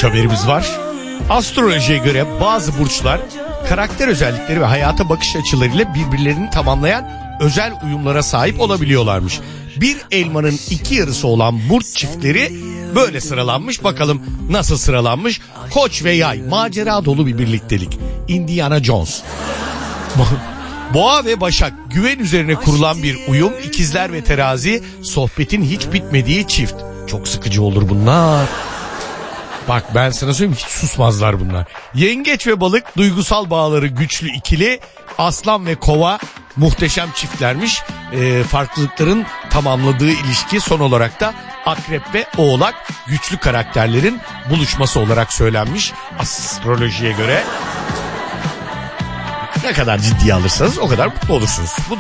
ilginç haberimiz var. Astrolojiye göre bazı burçlar karakter özellikleri ve hayata bakış açılarıyla birbirlerini tamamlayan özel uyumlara sahip olabiliyorlarmış. Bir elmanın iki yarısı olan burç çiftleri böyle sıralanmış. Bakalım nasıl sıralanmış? Koç ve Yay, macera dolu bir birliktelik. Indiana Jones. Boğa ve Başak, güven üzerine kurulan bir uyum. İkizler ve Terazi, sohbetin hiç bitmediği çift. Çok sıkıcı olur bunlar. Bak ben sana söyleyeyim, hiç susmazlar bunlar. Yengeç ve Balık, duygusal bağları güçlü ikili. Aslan ve Kova, muhteşem çiftlermiş. Farklılıkların tamamladığı ilişki. Son olarak da Akrep ve Oğlak, güçlü karakterlerin buluşması olarak söylenmiş astrolojiye göre. Ne kadar ciddiye alırsanız o kadar mutlu olursunuz. Bu